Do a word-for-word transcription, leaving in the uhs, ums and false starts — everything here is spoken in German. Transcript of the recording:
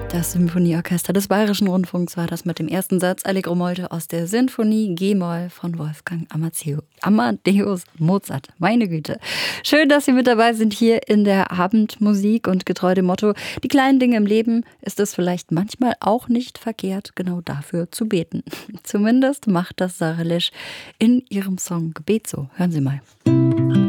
Das Symphonieorchester des Bayerischen Rundfunks war das mit dem ersten Satz Allegro Molte aus der Sinfonie G-Moll von Wolfgang Amadeus, Amadeus Mozart. Meine Güte. Schön, dass Sie mit dabei sind hier in der Abendmusik und getreu dem Motto, die kleinen Dinge im Leben ist es vielleicht manchmal auch nicht verkehrt, genau dafür zu beten. Zumindest macht das Sarah Lesch in ihrem Song Gebet so. Hören Sie mal.